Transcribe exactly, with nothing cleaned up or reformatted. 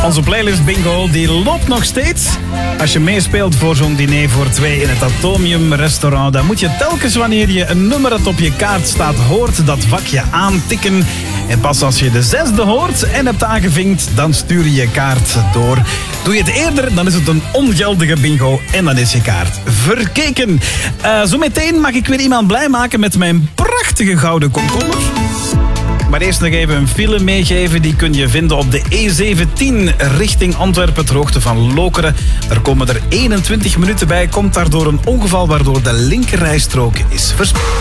Onze playlist bingo die loopt nog steeds. Als je meespeelt voor zo'n diner voor twee in het Atomium restaurant, dan moet je telkens wanneer je een nummer dat op je kaart staat hoort, dat vakje aantikken. En pas als je de zesde hoort en hebt aangevinkt, dan stuur je je kaart door. Doe je het eerder, dan is het een ongeldige bingo en dan is je kaart verkeken. Uh, Zometeen mag ik weer iemand blij maken met mijn prachtige gouden komkommer. Maar eerst nog even een file meegeven. Die kun je vinden op de E zeventien richting Antwerpen, ter hoogte van Lokeren. Daar komen er eenentwintig minuten bij. Komt daardoor een ongeval waardoor de linkerrijstrook is versperrt.